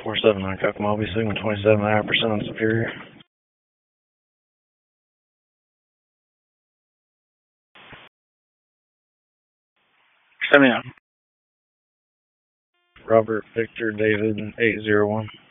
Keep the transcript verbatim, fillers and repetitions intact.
four seven nine Cockamobile, signal twenty-seven point five percent on Superior. seventy-nine. Robert Victor David eight zero one.